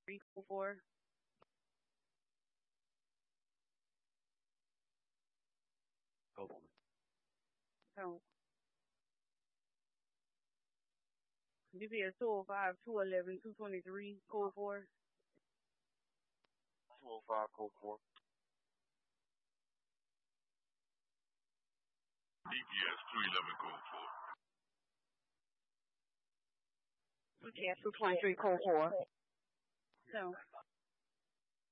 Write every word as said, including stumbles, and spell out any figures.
three, code four. Go for it. So, D P S two oh five, two eleven, two twenty-three, code four. two oh five, code four. D P S two eleven, code four. D P S two twenty-three, code four. So.